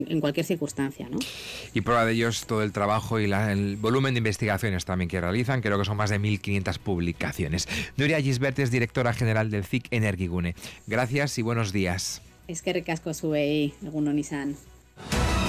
en cualquier circunstancia, ¿no? Y prueba de ello es todo el trabajo y el volumen de investigaciones también que realizan. Creo que son más de 1.500 publicaciones. Nuria Gisbert es directora general del CIC Energigune. Gracias y buenos días. Eskerrik asko zuei, egun on izan.